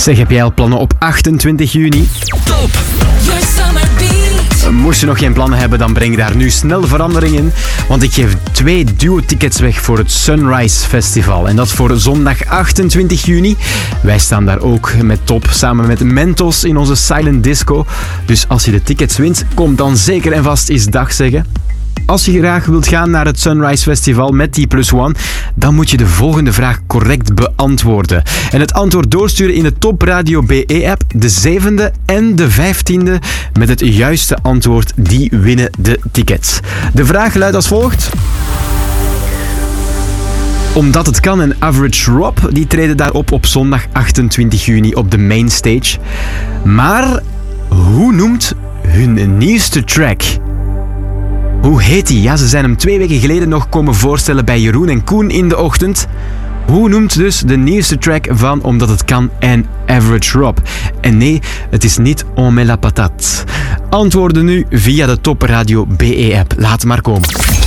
Zeg, heb jij al plannen op 28 juni? Top! Your summer beat. Moest je nog geen plannen hebben, dan breng daar nu snel verandering in. Want ik geef 2 duo-tickets weg voor het Sunrise Festival. En dat voor zondag 28 juni. Wij staan daar ook met Top, samen met Mentos in onze Silent Disco. Dus als je de tickets wint, kom dan zeker en vast eens dag zeggen. Als je graag wilt gaan naar het Sunrise Festival met T+1, dan moet je de volgende vraag correct beantwoorden. En het antwoord doorsturen in de Top Radio BE-app, de 7e en de 15e. Met het juiste antwoord, die winnen de tickets. De vraag luidt als volgt. Omdat het kan en Average Rob, die treden daarop op zondag 28 juni op de mainstage. Maar hoe noemt hun nieuwste track? Hoe heet die? Ja, ze zijn hem 2 weken geleden nog komen voorstellen bij Jeroen en Koen in de ochtend. Hoe noemt dus de nieuwste track van Omdat het kan en Average Rob? En nee, het is niet On met la patate. Antwoorden nu via de Top Radio BE-app. Laat maar komen.